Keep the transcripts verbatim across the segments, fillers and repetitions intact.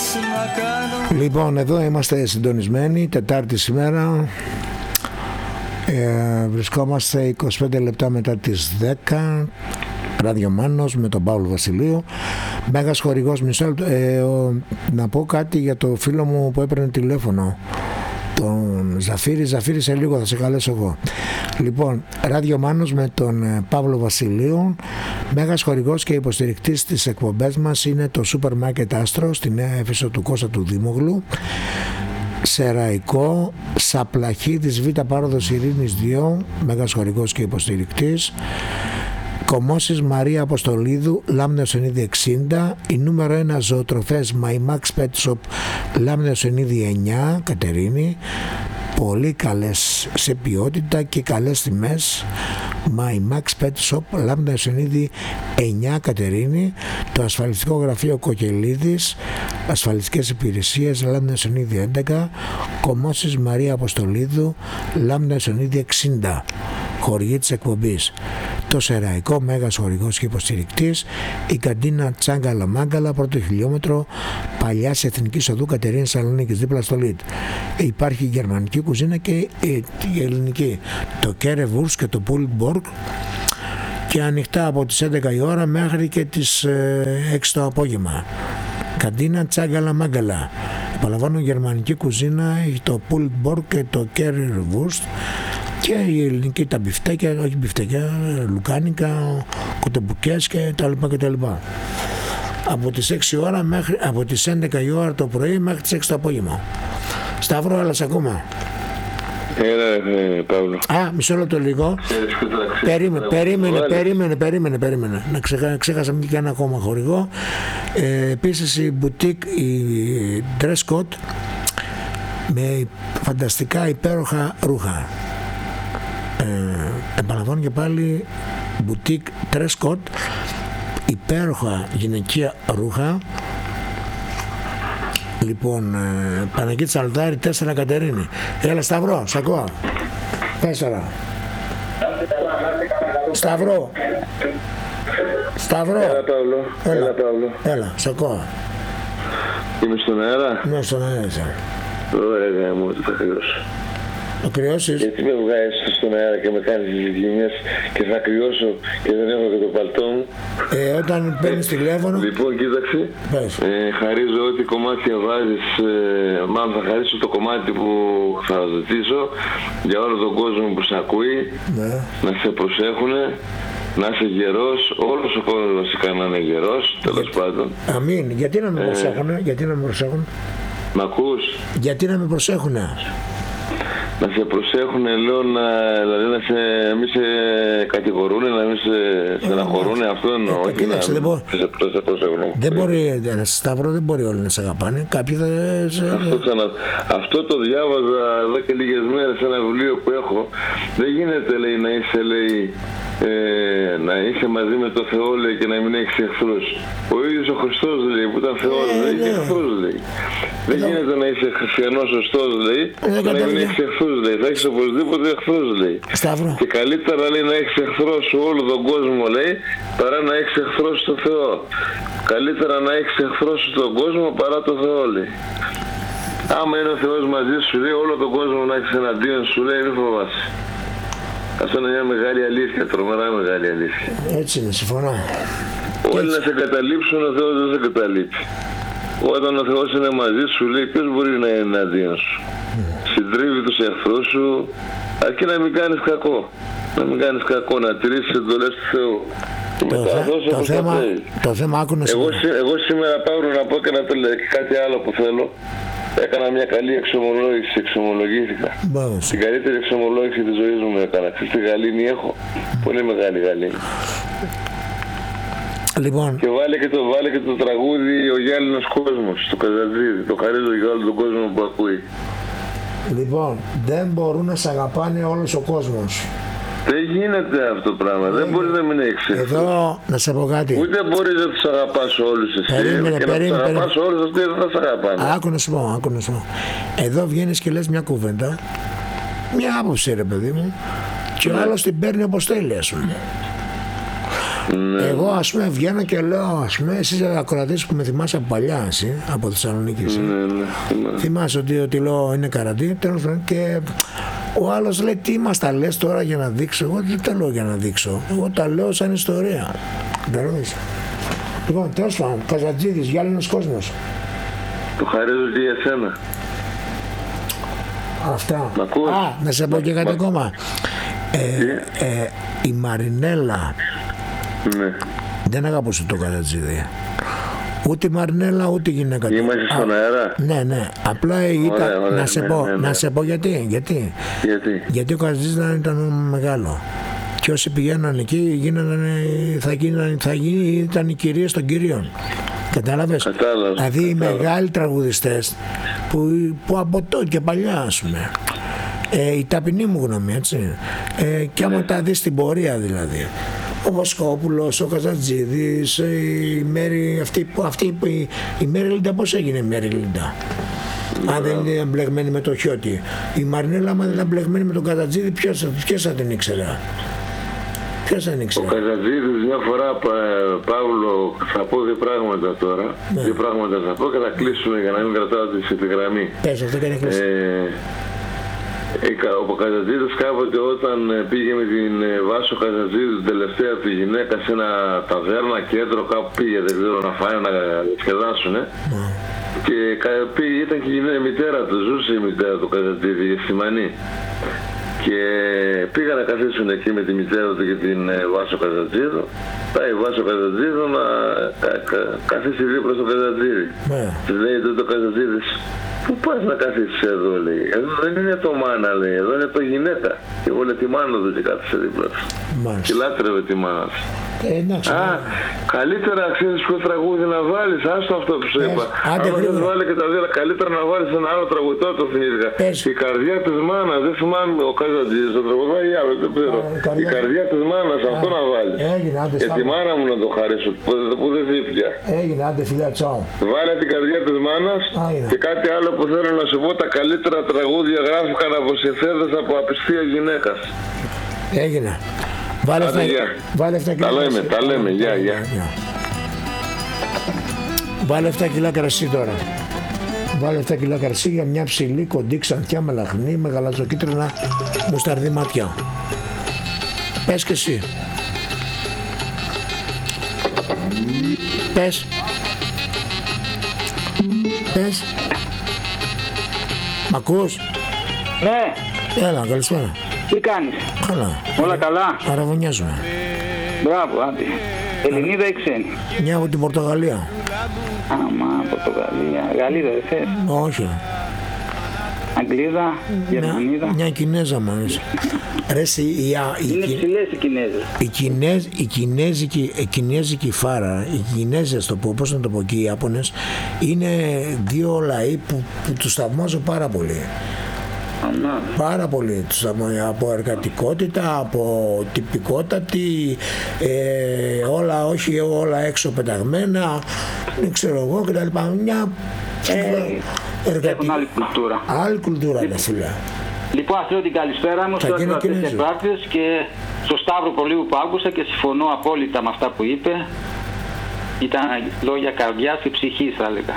Λοιπόν, εδώ είμαστε συντονισμένοι, Τετάρτη σήμερα. Ε, βρισκόμαστε είκοσι πέντε λεπτά μετά τις δέκα. Ράδιο Μάνος με τον Παύλο Βασιλείο. Μέγας χορηγός, μισό λεπτό. Ε, ο, να πω κάτι για το φίλο μου που έπαιρνε τηλέφωνο, τον Ζαφύρη. Ζαφύρη, σε λίγο θα σε καλέσω εγώ. Λοιπόν, Ράδιο Μάνος με τον ε, Παύλο Βασιλείο. Μέγας χορηγός και υποστηρικτής της εκπομπές μας είναι το Σούπερ Μάρκετ Άστρο στη Νέα Έφεσο του Κώστα του Δήμογλου. Σεραϊκό, Σαπλαχίδης Β' Πάροδος Ειρήνης δύο, μέγας χορηγός και υποστηρικτής. Κομμώσεις Μαρία Αποστολίδου, Λάμνεο Σενίδη εξήντα. Η νούμερο ένα ζωοτροφές My Max Pet Shop, Λάμνεο Σενίδη εννιά, Κατερίνη. Πολύ καλές σε ποιότητα και καλές τιμές. My Max Pet Shop, Λάμνεο Σενίδη εννιά, Κατερίνη. Το ασφαλιστικό γραφείο Κοκελίδης, ασφαλιστικές υπηρεσίες, Λάμνεο Σενίδη έντεκα. Κομμώσεις Μαρία Αποστολίδου, Λάμνεο Σενίδη εξήντα. Χορηγή της εκπομπής. Το Σεραϊκό, μέγας χορηγός και υποστηρικτής. Η καντίνα Τσάγκαλα Μάγκαλα, πρώτο χιλιόμετρο Παλιάς Εθνικής Οδού Κατερίνης Σαλονίκης, δίπλα στο Λιτ. Υπάρχει η γερμανική κουζίνα και η ελληνική. Το Κέρεβουρς και το Πούλτμπορκ, και ανοιχτά από τις έντεκα η ώρα μέχρι και τις έξι το απόγευμα. Καντίνα Τσάγκαλα Μάγκαλα. Επαναλαμβάνω, γερμανική κουζίνα, το Πούλτμπορκ και το Κέρεβουρς. Και η ελληνική, τα μπιφτέκια, όχι μπιφτέκια, λουκάνικα, κοτεμπουκές και τα λοιπά και τα λοιπά. Από τις έξι ώρα μέχρι, από τις έντεκα η ώρα το πρωί μέχρι τις έξι το απόγευμα. Σταύρο, αλλά σ' ακόμα. Έλα, ε, Παύλο. Α, μισό λεπτό λίγο. Περίμενε, περίμενε, περίμενε, περίμενε, περίμενε. Να ξεχά, ξέχασα και ένα ακόμα χορηγό. Ε, επίσης η boutique, η dress code, με φανταστικά υπέροχα ρούχα. Ε, επαναλαμβάνω και πάλι, boutique dress code, υπέροχα γυναικεία ρούχα. Λοιπόν, ε, Παναγίτη Αλτάρη τέσσερα, Κατερίνη. Έλα Σταυρό, σ' ακούω. τέσσερα. Σταυρό. Σταυρό. Έλα Παύλο. Έλα, Έλα Παύλο. Έλα, σ' ακούω. Είμαι στον αέρα. Ναι, στον αέρα είσαι. Ωραία, μου το θα κρυώσω. Να κρυώσεις. Γιατί με βγάζεις στον αέρα και με κάνεις ζυγίνες και θα κρυώσω και δεν έχω και το παλτό μου. Ε, όταν παίρνεις τηλέφωνο. Λοιπόν, κοίταξε. Ε, χαρίζω ό,τι κομμάτι βάζεις. Ε, μάλλον θα χαρίσω το κομμάτι που θα ζητήσω για όλο τον κόσμο που σε ακούει. Ναι. Να σε προσέχουνε. Να είσαι γερός, όλος ο κόσμος βασικά να είναι γερός, τέλος πάντων. Αμήν. Γιατί να με προσέχουνε, ε, γιατί να με προσέχουν. Μ' ακούς? Γιατί να με προσέχουνε. Να σε προσέχουν, λέω, να, δηλαδή να σε, μην σε κατηγορούν, να μην σε στεναχωρούν, αυτό εννοώ, ε, όχι να, δεν μπο... σε, σε προσέχουν. Δεν μπορεί, ένα Σταύρο, δεν μπορεί όλοι να σε αγαπάνε, κάποιοι θα... Αυτό, ξανα... αυτό το διάβαζα εδώ και λίγες μέρες σε ένα βιβλίο που έχω. Δεν γίνεται, λέει, να είσαι, λέει, ε, να είσαι μαζί με το Θεό, λέει, και να μην έχεις εχθρούς. Ο ίδιος ο Χριστός, λέει, που ήταν Θεός, ε, δεν είχε εχθρούς, λέει. Δεν γίνεται να είσαι χριστιανός σωστός, λέει, και να μην έχεις εχθρούς, λέει. Θα έχεις οπωσδήποτε εχθρούς, λέει. Σταύρο. Και καλύτερα, λέει, να έχεις εχθρό σου όλο τον κόσμο, λέει, παρά να έχεις εχθρό στο Θεό. Καλύτερα να έχεις εχθρό σου τον κόσμο παρά το Θεό, λέει. Άμα είναι ο Θεός μαζί σου, λέει, όλο τον κόσμο να έχεις εναντίον σου, λέει, μην φοβάσαι. Αυτό είναι μια μεγάλη αλήθεια, τρομερά μεγάλη αλήθεια. Έτσι είναι, συμφωνώ. Όλοι να σε καταλήψουν, ο Θεός δεν σε καταλείπει. Όταν ο Θεός είναι μαζί σου, λέει, ποιος μπορεί να είναι εναντίον σου. Mm. Συντρίβει τους εχθρούς σου, αρκεί να μην κάνεις κακό. Να μην κάνεις κακό, να τηρήσεις τις εντολές του Θεού. Το, θε, το, θέμα, το θέμα άκου να εγώ, εγώ σήμερα πάω να πω και, να το λέω, και κάτι άλλο που θέλω. Έκανα μια καλή εξομολόγηση, εξομολογήθηκα. Μπράβο. Την καλύτερη εξομολόγηση της ζωής μου έκανα. Ξέρεις τι γαλήνη έχω. Πολύ μεγάλη γαλήνη. Λοιπόν. Και βάλε και, το, βάλε και το τραγούδι «Ο γυάλινος κόσμος» του Καζαντζίδη. Το χαρίζω για όλο τον κόσμο που ακούει. Λοιπόν, δεν μπορούν να σε αγαπάνε όλος ο κόσμος. Δεν γίνεται αυτό το πράγμα. Δεν, δεν μπορείς να μην έχεις. Εδώ να σε πω κάτι. Ούτε μπορείς να τους αγαπάς όλους εσύ. Περίμενε, και περίμενε, να τους αγαπάς όλους αυτοί δεν θα σε αγαπάνε. Άκου να σου πω, άκου να σου πω. Εδώ βγαίνεις και λες μια κουβέντα, μια άποψη, ρε παιδί μου, και ο άλλος την παίρνει όπως θέλει, ας πούμε. Ναι. Εγώ ας πούμε βγαίνω και λέω, ας πούμε, εσείς ακροατές που με θυμάσαι από παλιά, εσύ, από Θεσσαλονίκη. Ναι, ναι, ναι. Θυμάσαι ότι, ότι λέω είναι καραντίνα, τέλος πάντων, και ο άλλος λέει τι μας τα λες τώρα για να δείξω. Εγώ δεν τα λέω για να δείξω. Εγώ τα λέω σαν ιστορία. Καταλαβαίνεις. Λοιπόν, τέλος πάντων, Καζατζίδης, Γυάλινος κόσμος. Το χαρίζω και για σένα. Αυτά. Μ' ακούς? Α, να σε πω και κάτι ακόμα. Ε, ε, η Μαρινέλα Ναι. δεν αγαπούσε τον Καζατζίδη. Ούτε η Μαρινέλα ούτε η γυναίκα του. Είμαστε στον αέρα. Ναι, ναι. Απλά ήταν. Ωραία, ωραία, να, σε ναι, πω, ναι, ναι. να σε πω γιατί. Γιατί, Γιατί. γιατί ο Καζατζίδης ήταν, ήταν μεγάλο. Και όσοι πηγαίναν εκεί γίνανε, θα, γίνανε, θα γίνει, ήταν οι κυρίες των κυρίων. Κατάλαβες. Κατάλαβα. Δηλαδή οι κατάλαβα. μεγάλοι τραγουδιστές που, που από τότε και παλιά, ας πούμε. Ε, η ταπεινή μου γνώμη, έτσι. Ε, και άμα τα δεις στην πορεία δηλαδή. Ο Βοσκόπουλος, ο Καζατζίδης, η Μέρη, αυτή, που- αυτή, που- η, η Μέρη Λίντα, πώς έγινε η Μέρη Λίντα. Αν δεν είναι μπλεγμένη με το Χιώτη. Η Μαρινέλα, άμα δεν ήταν μπλεγμένη με τον Καζατζίδη, ποιος, ποιος θα την ήξερε. Ποιος θα την Ο ήξερε. Καζατζίδης μια φορά, Πα- Παύλο, θα πω δύο πράγματα τώρα. Ναι. Δύο πράγματα θα πω και θα κλείσουμε για να μην κρατάω τη γραμμή. Πες αυτό και να κλείσει. Ε, ε, κα- ο Καζατζίδης κάποτε όταν ε, πήγε με την ε, Βάσο Καζατζίδη την τελευταία του γυναίκα σε ένα ταβέρνα κέντρο, κάπου πήγε, δεν ξέρω, να φάνε να διασκεδάσουν. Ε. Ναι. Και κα- πήγε, ήταν και η γυναίκα, η μητέρα του, ζούσε η μητέρα του Καζατζίδη, η Ευθυμανή. Και πήγα να καθίσουν εκεί με τη μητέρα του και την ε, Βάσο Καζατζίδου. Πάει η Βάσο Καζατζίδου να κα, κα, καθίσει δίπλα στο Καζατζίδη. Ναι. Της λέει τότε ο Καζατζίδης, πού πας να καθίσεις εδώ, λέει. Εδώ δεν είναι το μάνα, λέει, εδώ είναι το γυναίκα. Και εγώ λέει τη μάνα του και κάθισε δίπλα του. Και Μάλιστα. λάτρευε τη μάνα του. Ε, εντάξει. Α, καλύτερα ξέρεις ποιο τραγούδι να βάλεις, άστο αυτό που σου Πες, είπα. άντε Αν δεν γρήγορα. βάλει και τα δύο, καλύτερα να βάλεις ένα άλλο τραγουδό, το θυμήθηκα. Πες. Η καρδιά της μάνας, δεν θυμάμαι ο Καζατζίδης, το τραγουδάει ή άλλο, δεν ξέρω. Α, η καρδιά- Η καρδιά της μάνας, αυτό να βάλεις. Έγινε, άντε Για τη σταμα. μάνα μου να το χαρίσω, που, που δεν ζήτηκε. Έγινε, άντε φιλιά, τσάω. Βάλε την καρδιά της μάνας Άγινα. και κάτι άλλο που θέλω να σου πω, τα καλύτερα τραγούδια γράφηκαν από συνθέτες από απιστία γυναίκας. Έγινε. Βάλε Άντε, αυτά, γεια. βάλε αυτά Τα κιλά λέμε, κρασί. τα λέμε, γεια, γεια. Βάλε αυτά κιλά κρασί τώρα. Βάλε αυτά κιλά κρασί για μια ψηλή, κοντή, ξανθιά, μελαχνή, με γαλαζοκίτρινα μουσταρδί ματιά. Πες και εσύ. Πες. Πες. Μ' ακούς? Ναι, Έλα, καλησπέρα. τι κάνεις, Καλά. όλα καλά, Αραβωνιάζουμε. μπράβο, άντε. Ελληνίδα ή ξένη? Μια από την Πορτογαλία. Άμα, Πορτογαλία, Γαλλίδα δεν θες? Όχι. Αγγλίδα, Γερμανίδα. Μια, μια Κινέζα μου αρέσει. Ρε, εσύ, η, α- η, Είναι Κι- ψηλές οι Κινέζες. η, Κινέζ, η, Κινέζικη, η Κινέζικη φάρα, οι Κινέζες, το πω, πώς να το πω, και οι Ιάπωνες, είναι δύο λαοί που, που τους θαυμάζω πάρα πολύ. Αμά. Πάρα πολύ. Τους θαυμάζω από εργατικότητα, από τυπικότατη, ε, όλα, όχι όλα έξω πεταγμένα, δεν ξέρω εγώ κτλ. Μια Ε, εργατική. Έχουν άλλη κουλτούρα. Άλλη κουλτούρα, ρε φίλε. Λοιπόν, ας λέω την καλησπέρα μου Θα στους γίνω ακροατές Κινέζος. εκπράκτες και στο Σταύρο Πολύου που άκουσα και συμφωνώ απόλυτα με αυτά που είπε. Ήταν λόγια καρδιάς και ψυχής, θα έλεγα.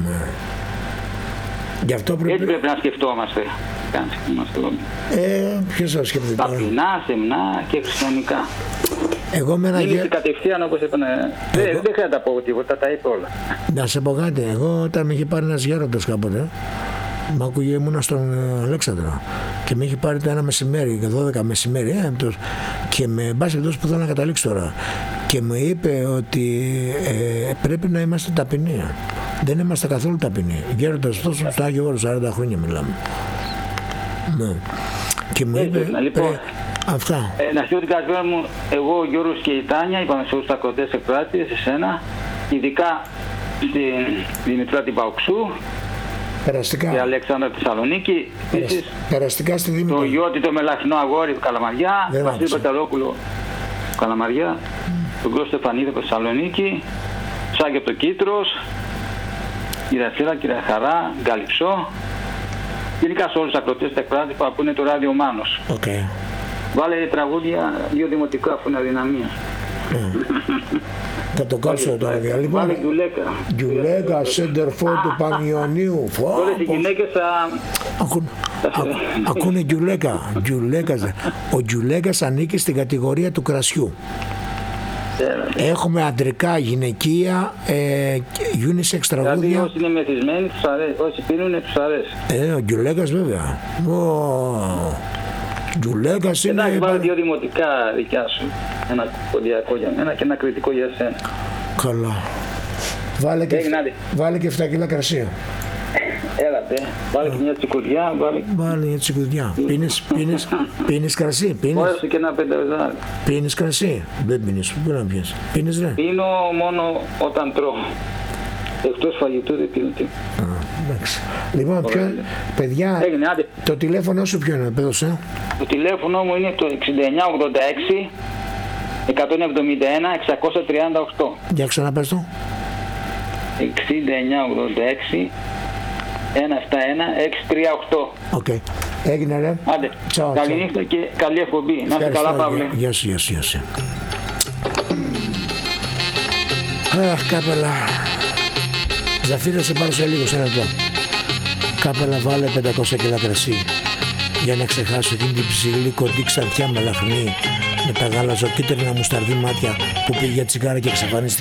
Γι' αυτό Έτσι πρέπει. πρέπει να σκεφτόμαστε. Κάνε σκεφτόμαστε όλοι. Ε, ποιος θα σκεφτεί τώρα. Ταπεινά, σεμνά και χριστιανικά. Εγώ με ένα Είναι γε... κατευθείαν όπως είπαν. Δεν, δεν χρειάζεται να τα πω τίποτα, τα είπε όλα. Να σε πω κάτι. Εγώ όταν με είχε πάρει ένας γέροντας κάποτε, μ' άκουγε, ήμουνα στον ε, Αλέξανδρο και με είχε πάρει το ένα μεσημέρι, δώδεκα μεσημέρι, ε, το- και με μπάση εκτός που θέλω να καταλήξω τώρα. Και μου είπε ότι ε, πρέπει να είμαστε ταπεινοί. Δεν είμαστε καθόλου ταπεινοί. Γέροντας αυτός στο Άγιο Όρος, σαράντα χρόνια μιλάμε. Ναι. Και μου Έτσι, είπε. λοιπόν. «Πρέ- Αυτά. Ε, να στείλω την καλησπέρα μου, εγώ, ο Γιώργος και η Τάνια, είπαμε σε όλους τους ακροτές εκπράτες, εσένα, ειδικά στην Δημητρά την Παουξού και Περαστικά. Αλέξανδρα τη Θεσσαλονίκη. Επίσης, Περαστικά στη το Δήμητρα. Γιώτη το Μελαχνό Αγόρι του Καλαμαριά, Δεν Βασίλη άκουσα. Πεταλόπουλο του Καλαμαριά, τον Κώστο Στεφανίδη από Θεσσαλονίκη, Σάκη από το Κίτρος, κυρία Φύλλα, κυρία Χαρά, Γκαλυψό. Γενικά σε όλους τους ακροτές τα εκπράτες που ακούνε το ράδιο Μάνος. Οκ. Βάλε τραγούδια, δύο δημοτικά αφού είναι αδυναμία. Θα το κάψω τώρα. Λοιπόν, Βάλε Γκιουλέκα. Γκιουλέκα, σέντερφο του Πανιωνίου. Όλες οι γυναίκες θα... Ακούν, α, ακούνε Γκιουλέκα. Γκιουλέκας. Ο Γκιουλέκας ανήκει στην κατηγορία του κρασιού. Έχουμε αντρικά, γυναικεία, ε, unisex Δηλαδή τραγούδια. όσοι είναι μεθυσμένοι τους αρέσει, όσοι πίνουν τους αρέσει. Ε, ο Γκιουλέκας βέβαια. Ο Γκιουλέκας είναι... Εντάξει, βάλε δύο δημοτικά δικιά σου. Ένα ποντιακό για μένα και ένα κριτικό για σένα. Καλά. Βάλε και, Έγινε, άντε. βάλε και εφτά κιλά κρασία. Έλατε, βάλε και μια τσικουριά, βάλε... Βάλε μια τσικουδιά. Πίνεις, πίνεις, πίνεις κρασί, πίνεις. Όρεσε και ένα πενταδάκι. Πίνεις κρασί. Δεν πίνεις, πού να πιες. Πίνεις ρε. Πίνω μόνο όταν τρώω. Εκτός φαγητού δεν πίνω τίποτα. Α, εντάξει. Λοιπόν, ποιο, παιδιά, Έγινε, άντε. το τηλέφωνο σου ποιο είναι, πέδωσε. Το τηλέφωνο μου είναι το εξήντα εννιά ογδόντα έξι εκατόν εβδομήντα ένα εξακόσια τριάντα οκτώ. Για ξαναπες το. εξήντα εννιά ογδόντα έξι εκατόν εβδομήντα ένα εξακόσια τριάντα οκτώ. Οκ. Έγινε ρε. Άντε, Τσάου, καλή τσάου. νύχτα και καλή εκπομπή. Να είστε καλά, Παύλε. Γεια σου, γεια σου, γεια σου. Αχ, Κάπελα. Ζαφύρα, σε πάρω σε λίγο, σε ένα λεπτό. Κάπελα, βάλε πεντακόσια κιλά κρασί για να ξεχάσω εκείνη την ψηλή κοντή ξανθιά μελαχνή με τα γαλαζοκίτρινα μουσταρδί μάτια που πήγε για τσιγάρα και εξαφανίστηκε.